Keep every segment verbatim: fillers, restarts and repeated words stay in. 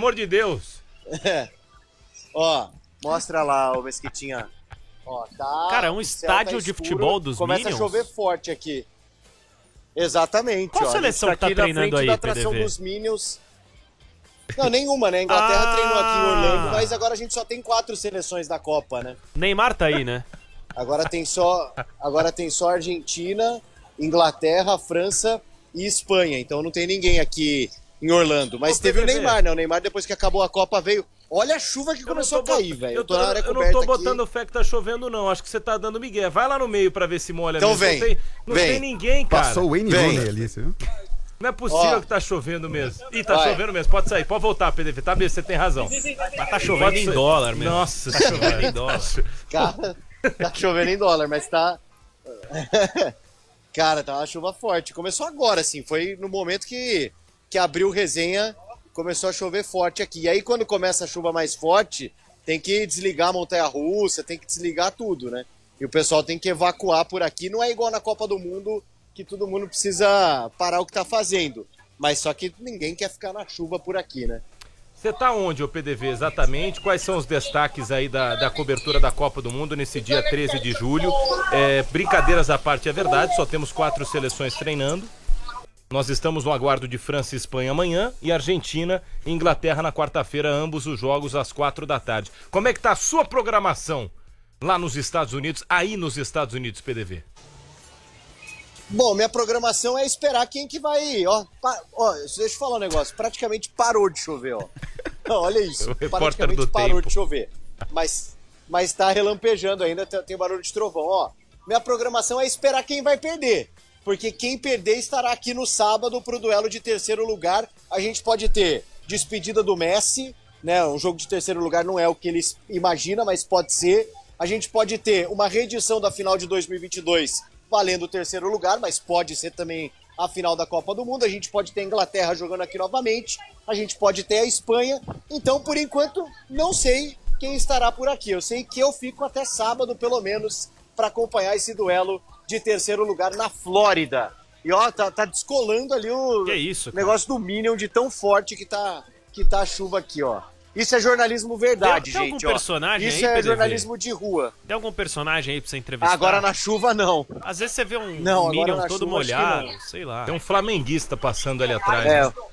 amor de Deus. É. Ó, mostra lá o Mesquitinha. Ó, tá, cara, é um estádio tá de futebol dos Começa Minions. a chover forte aqui. Exatamente. Qual ó, seleção a gente tá que tá aqui na treinando frente aí, da atração P D V? dos Minions. Não, nenhuma, né? A Inglaterra Ah. treinou aqui em Orlando, mas agora a gente só tem quatro seleções da Copa, né? Neymar tá aí, né? Agora tem só, agora tem só Argentina, Inglaterra, França e Espanha. Então não tem ninguém aqui em Orlando. Mas Ô, teve o P D V. Neymar, né? O Neymar, depois que acabou a Copa, veio. Olha a chuva que Eu não começou tô a cair, bot- velho. Eu, Eu tô, tô na área eu não coberta tô aqui. botando fé que tá chovendo, não. Acho que você tá dando migué. Vai lá no meio pra ver se molha Então mesmo. vem, Não tem, não vem. tem ninguém, cara. Passou o Wayne Vem. Rooney ali, você viu? Não é possível Ó. que tá chovendo mesmo. Ih, tá Vai. chovendo mesmo. Pode sair, pode voltar, P D V. Tá mesmo, você tem razão. Mas tá chovendo Pode em ser. dólar mesmo. Nossa, Tá chovendo em dólar. Cara, tá chovendo em dólar, mas tá. Cara, tá uma chuva forte. Começou agora, assim. Foi no momento que, que abriu resenha, começou a chover forte aqui. E aí, quando começa a chuva mais forte, tem que desligar a montanha-russa, tem que desligar tudo, né? E o pessoal tem que evacuar por aqui. Não é igual na Copa do Mundo, que todo mundo precisa parar o que tá fazendo. Mas só que ninguém quer ficar na chuva por aqui, né? Você tá onde, ô P D V, exatamente? Quais são os destaques aí da, da cobertura da Copa do Mundo nesse dia treze de julho? É, brincadeiras à parte, é verdade, só temos quatro seleções treinando. Nós estamos no aguardo de França e Espanha amanhã e Argentina e Inglaterra na quarta-feira, ambos os jogos às quatro da tarde. Como é que tá a sua programação lá nos Estados Unidos, aí nos Estados Unidos, P D V? Bom, minha programação é esperar quem que vai. Ó, pa, ó deixa eu falar um negócio. Praticamente parou de chover, ó. Olha isso. O repórter Praticamente do parou tempo. de chover. Mas, mas tá relampejando ainda, tem, tem barulho de trovão, ó. Minha programação é esperar quem vai perder. Porque quem perder estará aqui no sábado pro duelo de terceiro lugar. A gente pode ter despedida do Messi, né? Um jogo de terceiro lugar não é o que eles imaginam, mas pode ser. A gente pode ter uma reedição da final de dois mil e vinte e dois valendo o terceiro lugar, mas pode ser também a final da Copa do Mundo. A gente pode ter a Inglaterra jogando aqui novamente, a gente pode ter a Espanha. Então, por enquanto, não sei quem estará por aqui. Eu sei que eu fico até sábado, pelo menos, para acompanhar esse duelo de terceiro lugar na Flórida. E ó, tá, tá descolando ali o Que isso, cara? negócio do Minion de tão forte que tá, que tá a chuva aqui, ó. Isso é jornalismo verdade, Tem- tem gente. algum ó. personagem Isso aí, é P D V? jornalismo de rua. Tem algum personagem aí pra você entrevistar? Agora na chuva, não. Às vezes você vê um Não, agora Minion na todo chuva, acho que molhado, não. sei lá. Tem um flamenguista passando ali atrás. É. né?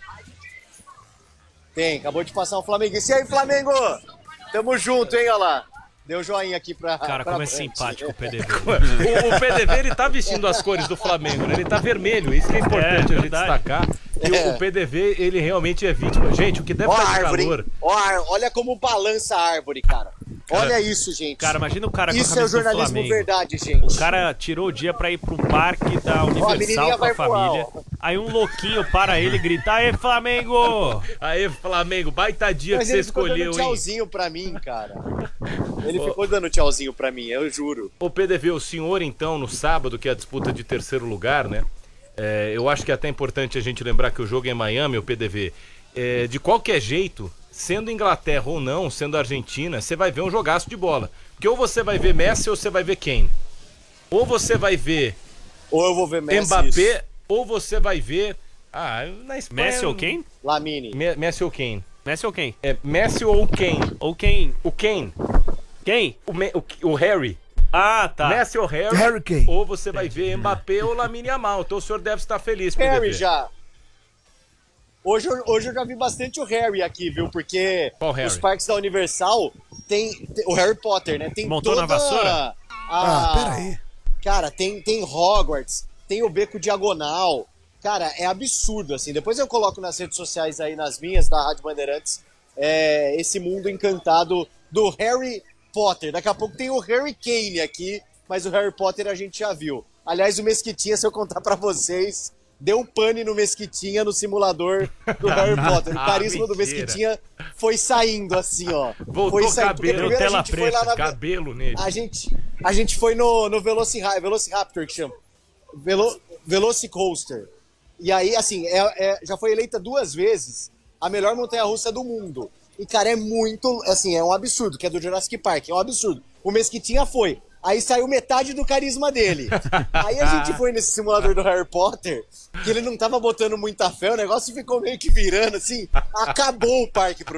Tem, acabou de passar um flamenguista. E aí, Flamengo? Tamo junto, hein, olha lá. Deu joinha aqui pra. Cara, pra como é frente. simpático o P D V. O, o P D V, ele tá vestindo as cores do Flamengo, né? Ele tá vermelho, isso que é importante É, a gente verdade. destacar. E É. o, o P D V, ele realmente é vítima. Gente, o que deve Ó a estar de árvore, calor... hein? Ó, a ar- olha como balança a árvore, cara. Olha Cara, isso, gente. Cara, imagina o cara com a Isso é o camisa do jornalismo Flamengo. verdade, gente. O cara tirou o dia pra ir pro parque da Universal menininha com a vai voar, família. ó. Aí um louquinho para ele e grita: "Aê, Flamengo!" Aê, Flamengo, baita dia Mas que você ele ficou escolheu, dando hein? tchauzinho pra mim, cara. Ele ficou dando tchauzinho pra mim, eu juro. Ô P D V, o senhor então, no sábado, que é a disputa de terceiro lugar, né? É, eu acho que é até importante a gente lembrar que o jogo é em Miami, o P D V. É, de qualquer jeito, sendo Inglaterra ou não, sendo Argentina, você vai ver um jogaço de bola. Porque ou você vai ver Messi ou você vai ver Kane. Ou você vai ver Ou eu vou ver Messi. Mbappé, isso. ou você vai ver... Ah, na Espanha... Messi ou quem? Lamine. Me- Messi ou Kane. Messi ou quem? É Messi ou Kane. Ou quem? O Kane. Quem? O, Me- o, o Harry. Ah, tá. Messi ou Harry. Harry Kane. Ou você vai ver Mbappé ou Lamine Yamal. Então o senhor deve estar feliz, P D V. Harry já. Hoje, eu- hoje eu já vi bastante o Harry aqui, viu? Porque Qual Harry? os parques da Universal tem, tem- o Harry Potter, né? Tem Montou toda na vassoura? A, Ah, peraí. Cara, tem, tem Hogwarts, tem o Beco Diagonal. Cara, é absurdo, assim. Depois eu coloco nas redes sociais aí, nas minhas, da Rádio Bandeirantes, é, esse mundo encantado do Harry Potter. Daqui a pouco tem o Harry Kane aqui, mas o Harry Potter a gente já viu. Aliás, o Mesquitinha, se eu contar pra vocês, deu um pane no Mesquitinha no simulador do Harry Potter. O Ah, carisma do mentira. Mesquitinha foi saindo assim, ó. Voltou foi saindo. Porque cabelo, primeiro a tela gente foi lá preta, na... Cabelo nele. A gente, a gente foi no, no Velociraptor, Velociraptor que chama. Velo, Velocicoaster. E aí, assim, é, é- já foi eleita duas vezes a melhor montanha-russa do mundo. E, cara, é muito, assim, é um absurdo, que é do Jurassic Park, é um absurdo. O Mesquitinha foi. Aí saiu metade do carisma dele. Aí a gente foi nesse simulador do Harry Potter, que ele não tava botando muita fé, o negócio ficou meio que virando, assim, acabou o parque pro